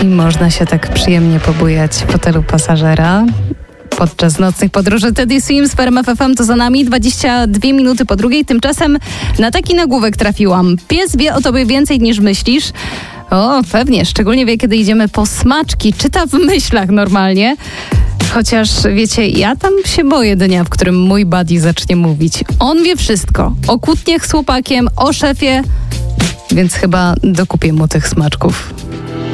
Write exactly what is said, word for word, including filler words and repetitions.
i można się tak przyjemnie pobujać w fotelu pasażera podczas nocnych podróży. Teddy Swims w R M F F M to za nami, dwadzieścia dwie minuty po drugiej. Tymczasem na taki nagłówek trafiłam. Pies wie o tobie więcej niż myślisz. O, pewnie, szczególnie wie, kiedy idziemy po smaczki. Czyta w myślach normalnie. Chociaż, wiecie, ja tam się boję dnia, w którym mój buddy zacznie mówić. On wie wszystko. O kłótniach z chłopakiem, o szefie, więc chyba dokupię mu tych smaczków.